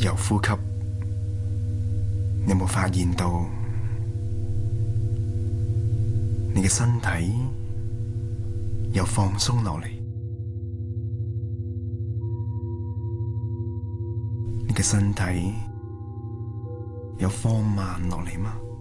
由呼吸，有冇發現到你嘅身體又放鬆落嚟？你嘅身體有放慢落嚟嗎？